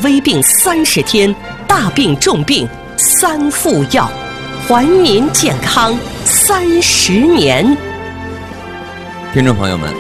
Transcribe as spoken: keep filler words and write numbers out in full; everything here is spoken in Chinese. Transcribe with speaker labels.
Speaker 1: 微病三十天，大病重病三副药，还您健康三十年。
Speaker 2: 听众朋友们，